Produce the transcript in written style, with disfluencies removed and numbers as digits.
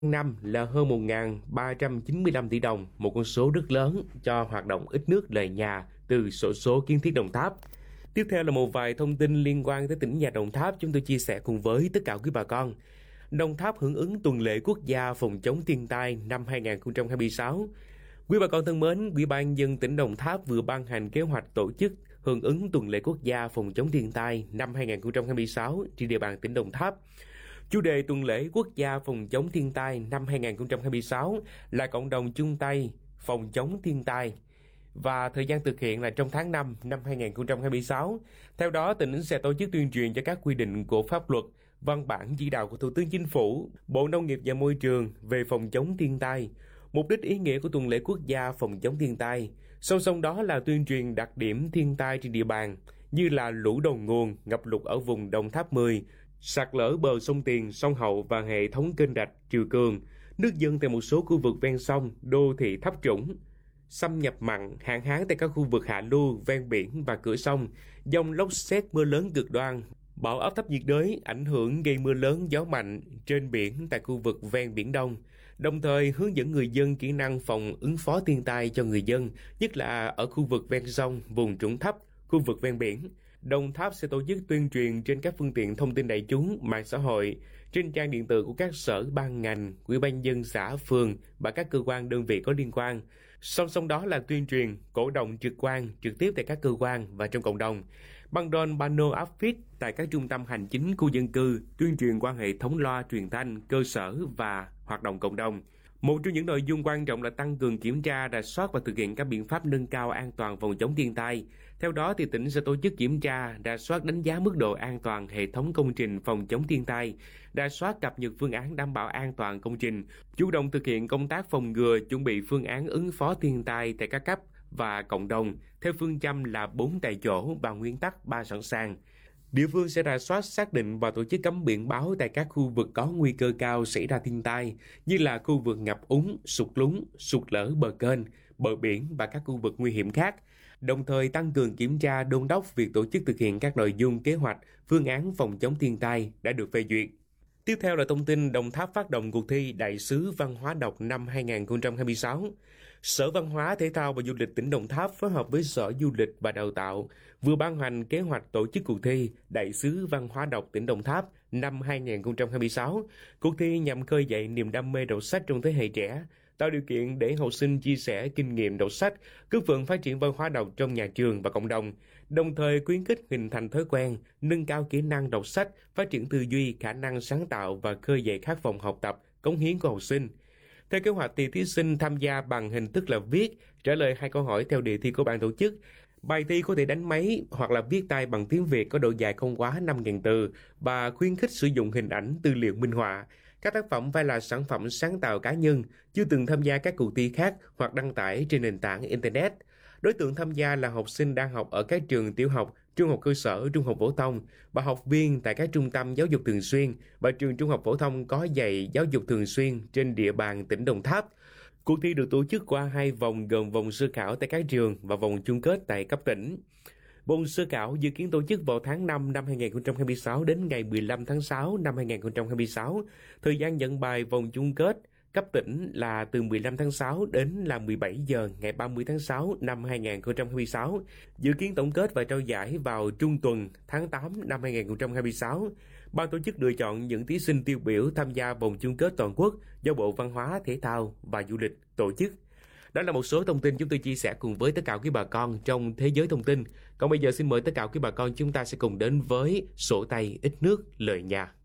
năm là hơn 1.395 tỷ đồng, một con số rất lớn cho hoạt động ít nước lời nhà từ xổ số kiến thiết Đồng Tháp. Tiếp theo là một vài thông tin liên quan tới tỉnh nhà Đồng Tháp chúng tôi chia sẻ cùng với tất cả quý bà con. Đồng Tháp hưởng ứng tuần lễ quốc gia phòng chống thiên tai năm 2026. Quý bà con thân mến, Ủy ban nhân dân tỉnh Đồng Tháp vừa ban hành kế hoạch tổ chức hưởng ứng tuần lễ quốc gia phòng chống thiên tai năm 2026 trên địa bàn tỉnh Đồng Tháp. Chủ đề tuần lễ quốc gia phòng chống thiên tai năm 2026 là cộng đồng chung tay phòng chống thiên tai và thời gian thực hiện là trong tháng 5 năm 2026. Theo đó, tỉnh sẽ tổ chức tuyên truyền cho các quy định của pháp luật, văn bản chỉ đạo của Thủ tướng Chính phủ, Bộ Nông nghiệp và Môi trường về phòng chống thiên tai. Mục đích ý nghĩa của tuần lễ quốc gia phòng chống thiên tai, song song đó là tuyên truyền đặc điểm thiên tai trên địa bàn như là lũ đầu nguồn, ngập lụt ở vùng Đồng Tháp 10, sạt lở bờ sông Tiền, sông Hậu và hệ thống kênh rạch, triều cường, nước dâng tại một số khu vực ven sông, đô thị thấp trũng, xâm nhập mặn, hạn hán tại các khu vực hạ lưu, ven biển và cửa sông, dông lốc sét mưa lớn cực đoan, bão áp thấp nhiệt đới ảnh hưởng gây mưa lớn gió mạnh trên biển tại khu vực ven Biển Đông, đồng thời hướng dẫn người dân kỹ năng phòng ứng phó thiên tai cho người dân, nhất là ở khu vực ven sông, vùng trũng thấp, khu vực ven biển. Đồng Tháp sẽ tổ chức tuyên truyền trên các phương tiện thông tin đại chúng, mạng xã hội, trên trang điện tử của các sở ban ngành, ủy ban nhân dân xã, phường và các cơ quan đơn vị có liên quan. Song song đó là tuyên truyền, cổ động trực quan, trực tiếp tại các cơ quan và trong cộng đồng. Băng đôn pano áp phích tại các trung tâm hành chính, khu dân cư, tuyên truyền qua hệ thống loa truyền thanh, cơ sở và hoạt động cộng đồng. Một trong những nội dung quan trọng là tăng cường kiểm tra, rà soát và thực hiện các biện pháp nâng cao an toàn phòng chống thiên tai. Theo đó, thì tỉnh sẽ tổ chức kiểm tra, rà soát đánh giá mức độ an toàn hệ thống công trình phòng chống thiên tai, rà soát cập nhật phương án đảm bảo an toàn công trình, chủ động thực hiện công tác phòng ngừa, chuẩn bị phương án ứng phó thiên tai tại các cấp và cộng đồng, theo phương châm là 4 tại chỗ và nguyên tắc 3 sẵn sàng. Địa phương sẽ rà soát, xác định và tổ chức cắm biển báo tại các khu vực có nguy cơ cao xảy ra thiên tai, như là khu vực ngập úng, sụt lún, sụt lở bờ kênh, bờ biển và các khu vực nguy hiểm khác. Đồng thời tăng cường kiểm tra, đôn đốc việc tổ chức thực hiện các nội dung, kế hoạch, phương án phòng chống thiên tai đã được phê duyệt. Tiếp theo là thông tin Đồng Tháp phát động cuộc thi Đại sứ Văn hóa đọc năm 2026. Sở Văn hóa, Thể thao và Du lịch tỉnh Đồng Tháp phối hợp với Sở Du lịch và Đào tạo vừa ban hành kế hoạch tổ chức cuộc thi Đại sứ Văn hóa đọc tỉnh Đồng Tháp năm 2026. Cuộc thi nhằm khơi dậy niềm đam mê đọc sách trong thế hệ trẻ, tạo điều kiện để học sinh chia sẻ kinh nghiệm đọc sách, góp phần phát triển văn hóa đọc trong nhà trường và cộng đồng, đồng thời khuyến khích hình thành thói quen, nâng cao kỹ năng đọc sách, phát triển tư duy, khả năng sáng tạo và khơi dậy khát vọng học tập, cống hiến của học sinh. Theo kế hoạch thì thí sinh tham gia bằng hình thức là viết, trả lời 2 câu hỏi theo đề thi của ban tổ chức. Bài thi có thể đánh máy hoặc là viết tay bằng tiếng Việt có độ dài không quá 5.000 từ và khuyến khích sử dụng hình ảnh, tư liệu minh họa. Các tác phẩm phải là sản phẩm sáng tạo cá nhân, chưa từng tham gia các cuộc thi khác hoặc đăng tải trên nền tảng Internet. Đối tượng tham gia là học sinh đang học ở các trường tiểu học, trung học cơ sở, trung học phổ thông và học viên tại các trung tâm giáo dục thường xuyên và trường trung học phổ thông có dạy giáo dục thường xuyên trên địa bàn tỉnh Đồng Tháp. Cuộc thi được tổ chức qua 2 vòng gồm vòng sơ khảo tại các trường và vòng chung kết tại cấp tỉnh. Vòng sơ khảo dự kiến tổ chức vào tháng 5 năm 2026 đến ngày 15 tháng 6 năm 2026. Thời gian nhận bài vòng chung kết cấp tỉnh là từ 15 tháng 6 đến là 17 giờ ngày 30 tháng 6 năm 2026. Dự kiến tổng kết và trao giải vào trung tuần tháng 8 năm 2026. Ban tổ chức lựa chọn những thí sinh tiêu biểu tham gia vòng chung kết toàn quốc do Bộ Văn hóa, Thể thao và Du lịch tổ chức. Đó là một số thông tin chúng tôi chia sẻ cùng với tất cả quý bà con trong thế giới thông tin. Còn bây giờ xin mời tất cả quý bà con chúng ta sẽ cùng đến với sổ tay ít nước lời nhà.